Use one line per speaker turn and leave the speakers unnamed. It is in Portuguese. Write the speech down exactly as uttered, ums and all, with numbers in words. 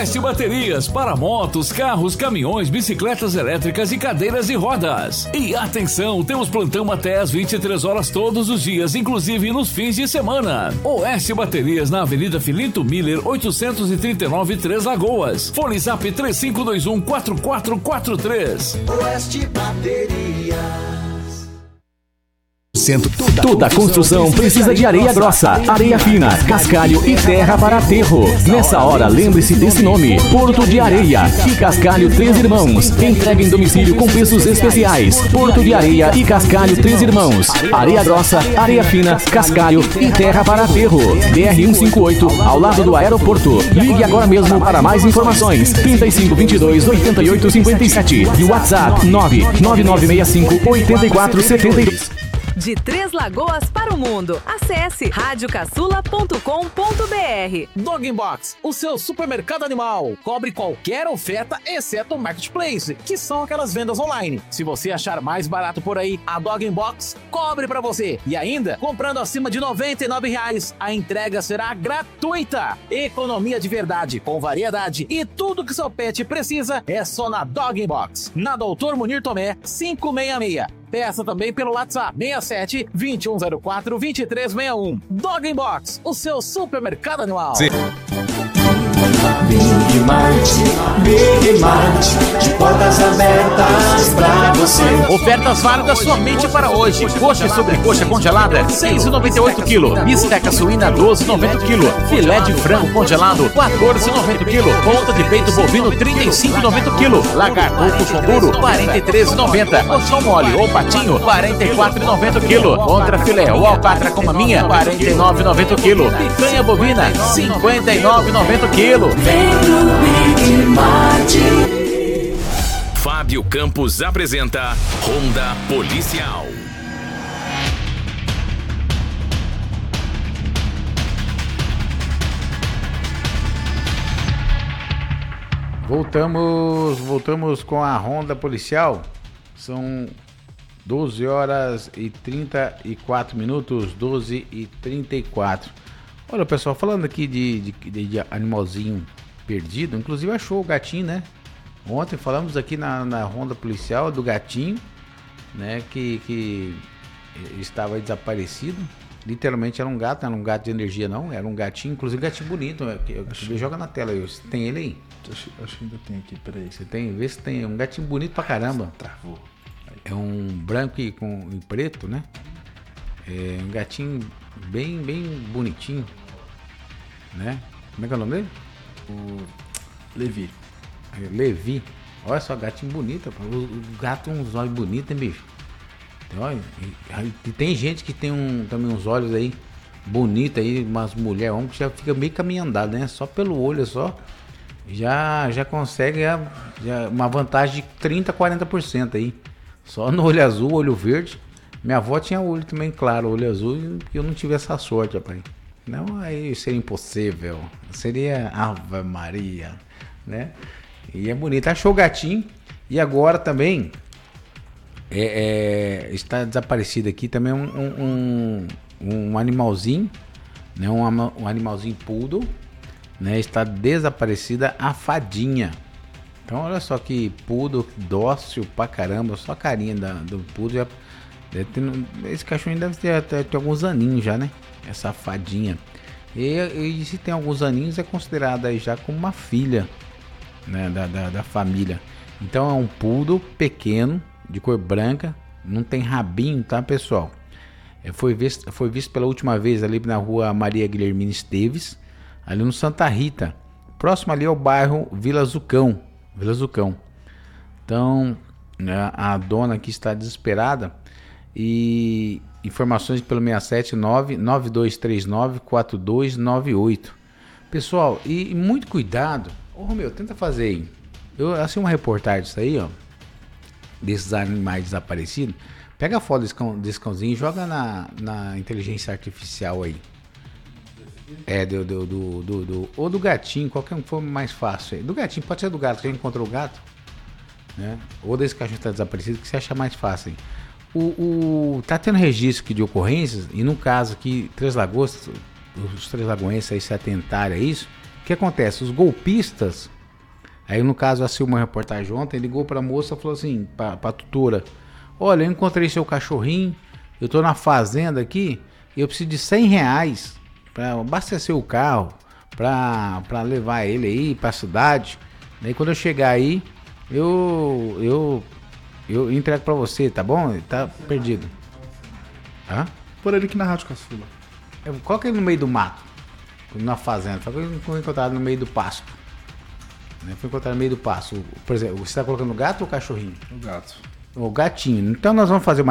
Oeste Baterias para motos, carros, caminhões, bicicletas elétricas e cadeiras de rodas. E atenção, temos plantão até às vinte e três horas todos os dias, inclusive nos fins de semana. Oeste Baterias na Avenida Filinto Miller, oitocentos e trinta e nove, Três Lagoas. Fone Zap três cinco dois um, quatro quatro quatro três.
Oeste Baterias.
Toda construção precisa de areia grossa, areia fina, cascalho e terra para aterro. Nessa hora, lembre-se desse nome: Porto de Areia e Cascalho Três Irmãos. Entrega em domicílio com preços especiais. Porto de Areia e Cascalho Três Irmãos. Areia grossa, areia fina, cascalho e terra para aterro. D R cento e cinquenta e oito, ao lado do aeroporto. Ligue agora mesmo para mais informações. trinta e cinco, vinte e dois, oitenta e oito, cinquenta e sete e WhatsApp nove nove nove seis cinco, oito quatro sete dois.
De Três Lagoas para o mundo. Acesse rádio caçula ponto com ponto br.
Dog Box, o seu supermercado animal. Cobre qualquer oferta, exceto o Marketplace, que são aquelas vendas online. Se você achar mais barato por aí, a Dog Box cobre para você. E ainda, comprando acima de noventa e nove reais, a entrega será gratuita. Economia de verdade, com variedade e tudo que seu pet precisa é só na Dog Box. Na Doutor Munir Tomé, quinhentos e sessenta e seis. Peça também pelo WhatsApp seis sete, dois um zero quatro, dois três seis um. Dog Box, o seu supermercado animal. Sim.
Big Mart, Big Mart, de portas abertas pra você.
Ofertas válidas somente para hoje. Coxa sobre coxa congelada, seis reais e noventa e oito quilômetros. Bisteca suína, doze reais e noventa quilômetros. Filé de frango congelado, quatorze reais e noventa quilômetros. Ponta de peito bovino, trinta e cinco reais e noventa quilômetros. Lagarto com couro, quarenta e três reais e noventa quilômetros. Colchão mole ou patinho, quarenta e quatro reais e noventa quilômetros. Contra filé ou alcatra com maminha, quarenta e nove reais e noventa quilômetros. Picanha bovina, cinquenta e nove reais e noventa quilômetros.
Vem pro Big Mart.
Fábio Campos apresenta Ronda Policial.
Voltamos, voltamos com a Ronda Policial. São doze horas e trinta e quatro minutos, doze e trinta e quatro. Olha, pessoal, falando aqui de, de, de animalzinho perdido, inclusive achou o gatinho, né? Ontem falamos aqui na, na Ronda Policial do gatinho, né? Que, que estava desaparecido. Literalmente era um gato, não era um gato de energia não, era um gatinho, inclusive um gatinho bonito. Acho... Joga na tela aí, tem ele aí?
Acho, acho que ainda tem aqui, peraí.
Você tem? Vê se tem, um gatinho bonito pra caramba.
Travou.
É um branco e com e preto, né? É um gatinho bem, bem bonitinho, né? Como é que é o nome dele?
O Levi.
É, Levi. Olha só, gatinho bonito. O, o gato tem uns olhos bonitos, hein, bicho? Então, olha, e, e tem gente que tem um, também uns olhos aí bonitos aí, umas mulheres, homem que já fica meio caminho andado, né? Só pelo olho só. Já, já consegue já, já uma vantagem de trinta, quarenta por cento aí. Só no olho azul, olho verde. Minha avó tinha olho também claro, olho azul, e eu não tive essa sorte, rapaz. Não, aí seria impossível. Seria Ave Maria, né? E é bonito. Achou o gatinho. E agora também é, é, está desaparecido aqui também um, um, um animalzinho, né? Um, um animalzinho poodle, né? Está desaparecida a fadinha. Então olha só que poodle dócil pra caramba. Só a carinha da, do poodle já, deve ter, esse cachorrinho deve ter, ter, ter alguns aninhos já, né? Essa fadinha. E, e se tem alguns aninhos é considerada aí já como uma filha, né, da, da, da família. Então é um poodle pequeno, de cor branca, não tem rabinho, tá, pessoal? É, foi, visto, foi visto pela última vez ali na rua Maria Guilhermina Esteves, ali no Santa Rita, próximo ali ao bairro Vila Zucão. Vila Zucão. Então a, a dona aqui está desesperada e informações pelo seis sete nove, nove dois três nove, quatro dois nove oito. Pessoal, e, e muito cuidado. Ô Romeu, tenta fazer aí. Eu achei uma reportagem disso aí, ó. Desses animais desaparecidos. Pega a foto desse, cão, desse cãozinho e joga na, na inteligência artificial aí. É, do, do, do, do, do ou do gatinho, qualquer um for mais fácil aí. Do gatinho, pode ser do gato, que a gente encontrou o gato, né? Ou desse cachorro que está desaparecido, que você acha mais fácil aí. O, o, tá tendo registro aqui de ocorrências, e no caso aqui, Três Lagoas, os Três Lagoenses aí se atentarem a isso, O que acontece? Os golpistas, aí no caso assim, uma reportagem ontem, ligou pra moça e falou assim, pra, pra tutora, olha, eu encontrei seu cachorrinho, eu tô na fazenda aqui, e eu preciso de cem reais pra abastecer o carro, pra, pra levar ele aí pra cidade. Daí quando eu chegar aí, eu, eu, eu entrego pra você, tá bom? Ele tá perdido. Hã?
Por ele aqui na Rádio Caçula.
Coloca ele no meio do mato, na fazenda. Foi encontrado no meio do pasto. Né? Foi encontrado no meio do pasto. Por exemplo, você está colocando o gato ou o cachorrinho?
O gato.
O gatinho. Então nós vamos fazer uma